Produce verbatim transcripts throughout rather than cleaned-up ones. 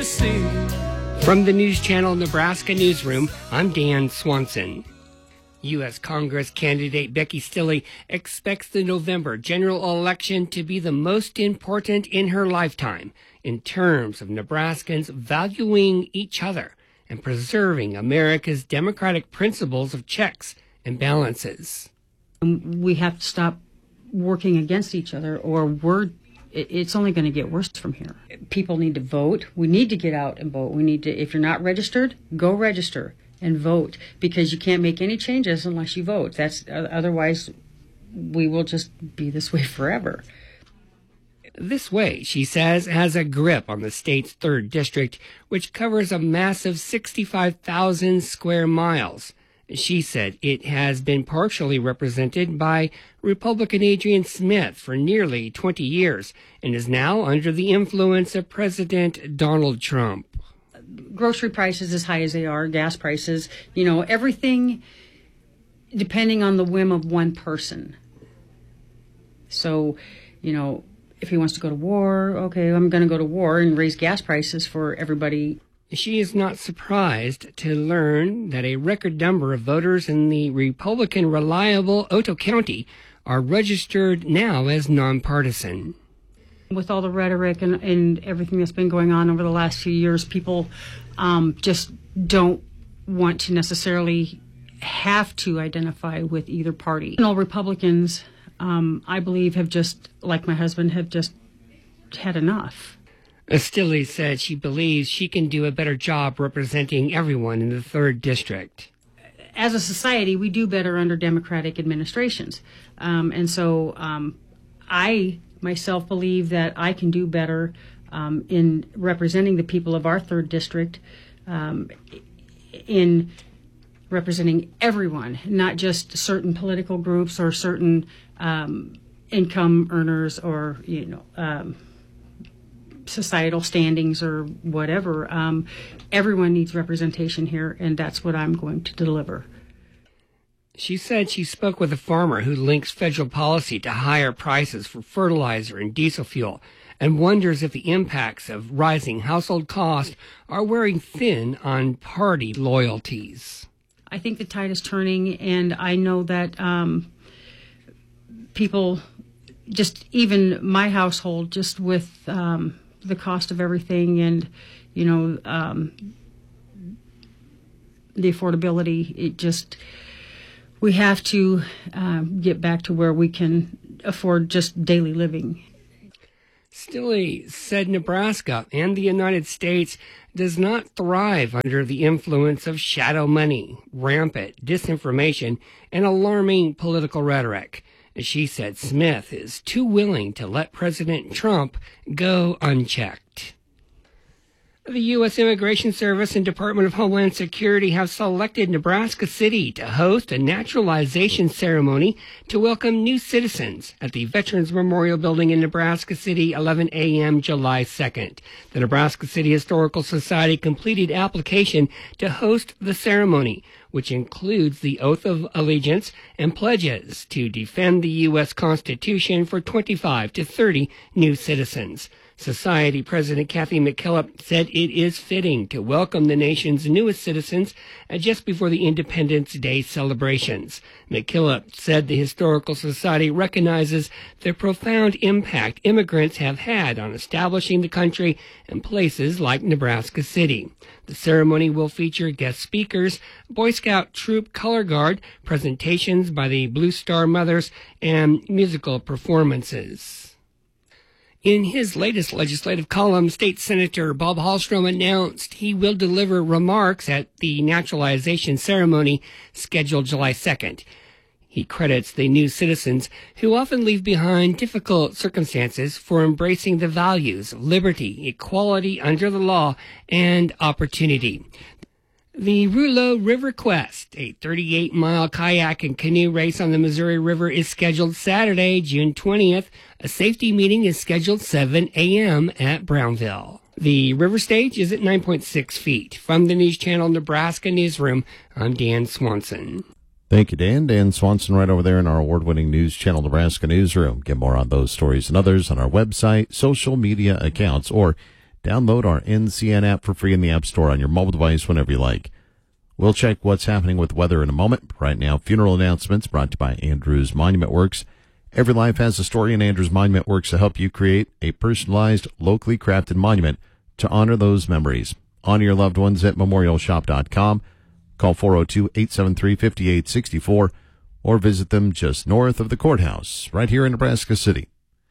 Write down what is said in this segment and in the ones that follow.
see. From the News Channel Nebraska Newsroom, I'm Dan Swanson. U S Congress candidate Becky Stilley expects the November general election to be the most important in her lifetime in terms of Nebraskans valuing each other and preserving America's democratic principles of checks and balances. We have to stop working against each other, or we're it's only going to get worse from here. People need to vote. We need to get out and vote. We need to, if you're not registered, go register and vote, because you can't make any changes unless you vote. That's uh, otherwise we will just be this way forever. This way, she says, has a grip on the state's third district, which covers a massive sixty-five thousand square miles. She said it has been partially represented by Republican Adrian Smith for nearly twenty years and is now under the influence of President Donald Trump. Grocery prices as high as they are, gas prices, you know, everything depending on the whim of one person. So, you know, if he wants to go to war, okay, I'm going to go to war and raise gas prices for everybody. She is not surprised to learn that a record number of voters in the Republican reliable Otto County are registered now as nonpartisan. With all the rhetoric and, and everything that's been going on over the last few years, people um, just don't want to necessarily have to identify with either party. And all Republicans, um, I believe, have just, like my husband, have just had enough. Stilley said she believes she can do a better job representing everyone in the third district. As a society, we do better under Democratic administrations. Um, and so um, I myself believe that I can do better um, in representing the people of our third district, um, in representing everyone, not just certain political groups or certain um, income earners or, you know, um, societal standings or whatever. Um, everyone needs representation here, and that's what I'm going to deliver. She said she spoke with a farmer who links federal policy to higher prices for fertilizer and diesel fuel and wonders if the impacts of rising household costs are wearing thin on party loyalties. I think the tide is turning, and I know that um, people, just even my household, just with um, the cost of everything and, you know, um, the affordability, it just, we have to uh, get back to where we can afford just daily living. Stilley said Nebraska and the United States does not thrive under the influence of shadow money, rampant disinformation, and alarming political rhetoric. She said Smith is too willing to let President Trump go unchecked. The U S Immigration Service and Department of Homeland Security have selected Nebraska City to host a naturalization ceremony to welcome new citizens at the Veterans Memorial Building in Nebraska City, eleven a.m. July second. The Nebraska City Historical Society completed application to host the ceremony, which includes the oath of allegiance and pledges to defend the U S Constitution for twenty-five to thirty new citizens. Society President Kathy McKillop said it is fitting to welcome the nation's newest citizens just before the Independence Day celebrations. McKillop said the Historical Society recognizes the profound impact immigrants have had on establishing the country in places like Nebraska City. The ceremony will feature guest speakers, Boy Scout Troop Color Guard, presentations by the Blue Star Mothers, and musical performances. In his latest legislative column, State Senator Bob Hallstrom announced he will deliver remarks at the naturalization ceremony scheduled July second. He credits the new citizens, who often leave behind difficult circumstances, for embracing the values of liberty, equality under the law, and opportunity. The Rouleau River Quest, a thirty-eight mile kayak and canoe race on the Missouri River, is scheduled Saturday, June twentieth. A safety meeting is scheduled seven a.m. at Brownville. The river stage is at nine point six feet. From the News Channel Nebraska Newsroom, I'm Dan Swanson. Thank you, Dan. Dan Swanson right over there in our award-winning News Channel Nebraska Newsroom. Get more on those stories and others on our website, social media accounts, or Download our N C N app for free in the App Store on your mobile device whenever you like. We'll check what's happening with weather in a moment. Right now, funeral announcements brought to you by Andrews Monument Works. Every life has a story, and Andrews Monument Works to help you create a personalized, locally crafted monument to honor those memories. Honor your loved ones at memorial shop dot com. Call four oh two, eight seven three, five eight six four or visit them just north of the courthouse right here in Nebraska City.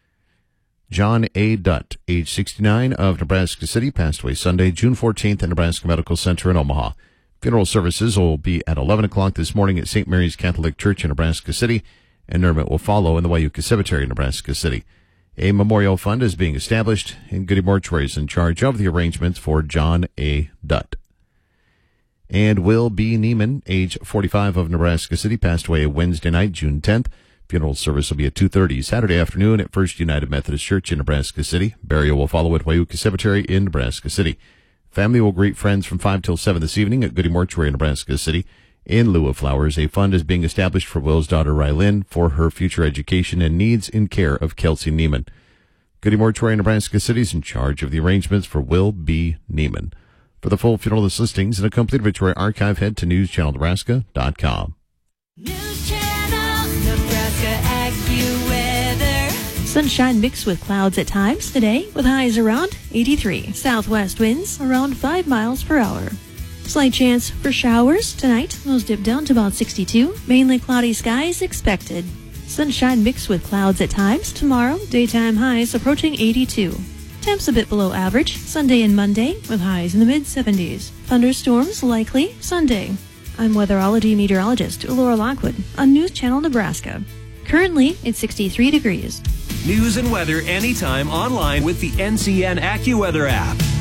John A. Dutt, age sixty-nine, of Nebraska City, passed away Sunday, June fourteenth at Nebraska Medical Center in Omaha. Funeral services will be at eleven o'clock this morning at Saint Mary's Catholic Church in Nebraska City, and interment will follow in the Wayuka Cemetery in Nebraska City. A memorial fund is being established, and Goody Mortuary is in charge of the arrangements for John A. Dutt. And Will B. Neiman, age forty-five, of Nebraska City, passed away Wednesday night, June tenth. Funeral service will be at two thirty Saturday afternoon at First United Methodist Church in Nebraska City. Burial will follow at Wayuka Cemetery in Nebraska City. Family will greet friends from five till seven this evening at Goody Mortuary in Nebraska City. In lieu of flowers, a fund is being established for Will's daughter, Rylin, for her future education and needs in care of Kelsey Neiman. Goody Mortuary in Nebraska City is in charge of the arrangements for Will B. Neiman. For the full funeral list listings and a complete obituary archive, head to news channel nebraska dot com. News Channel Nebraska AccuWeather. Sunshine mixed with clouds at times today, with highs around eighty-three. Southwest winds around five miles per hour. Slight chance for showers tonight. Those dip down to about sixty-two. Mainly cloudy skies expected. Sunshine mixed with clouds at times tomorrow. Daytime highs approaching eighty-two. Temps a bit below average Sunday and Monday, with highs in the mid seventies. Thunderstorms likely Sunday. I'm weatherology meteorologist Laura Lockwood on News Channel Nebraska. Currently, it's sixty-three degrees. News and weather anytime online with the N C N AccuWeather app.